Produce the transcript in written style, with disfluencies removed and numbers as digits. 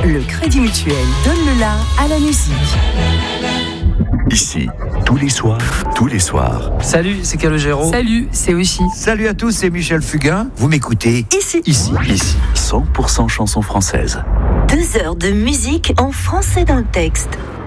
Le Crédit Mutuel donne le la à la musique. Ici, tous les soirs. Salut, c'est Calogero. Salut, c'est Oshi. Salut à tous, c'est Michel Fugain. Vous m'écoutez Ici, 100% chansons françaises. 2 heures de musique en français dans le texte.